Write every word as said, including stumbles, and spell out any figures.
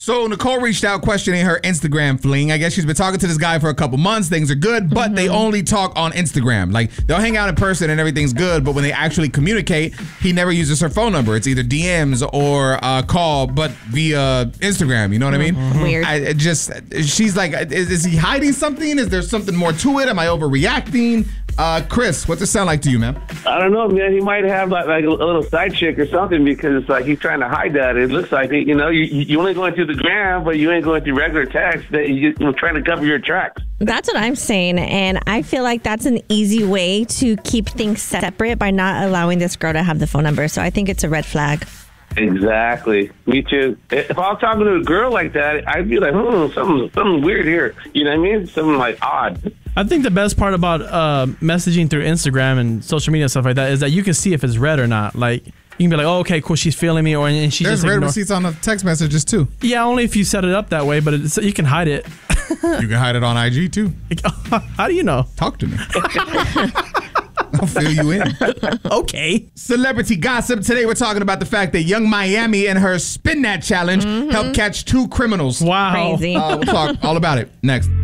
So Nicole reached out questioning her Instagram fling. I guess she's been talking to this guy for a couple months. Things are good, but mm-hmm. they only talk on Instagram. Like, they'll hang out in person and everything's good, but when they actually communicate, he never uses her phone number. It's either D Ms or a call, but via Instagram. You know what mm-hmm. I mean? Weird. I it just, she's like, is, is he hiding something? Is there something more to it? Am I overreacting? Uh, Chris, what's it sound like to you, man? I don't know, man. He might have like, like a little side chick or something because it's like he's trying to hide that. It looks like, you know, you, you only going through the gram, but you ain't going through regular text. That you, you're trying to cover your tracks. That's what I'm saying, and I feel like that's an easy way to keep things separate by not allowing this girl to have the phone number. So I think it's a red flag. Exactly. Me too. If I was talking to a girl like that, I'd be like, hmm, something, something weird here. You know what I mean? Something like odd. I think the best part about uh, messaging through Instagram and social media and stuff like that is that you can see if it's read or not. Like, you can be like, oh, okay, cool, she's feeling me, or and she There's just red ignore- receipts on the text messages too. Yeah, only if you set it up that way, but it's, you can hide it. You can hide it on I G too. How do you know? Talk to me. I'll fill you in. Okay. Celebrity gossip. Today we're talking about the fact that Young Miami and her Spin That Challenge mm-hmm. helped catch two criminals. Wow. Crazy. Uh, we'll talk all about it next.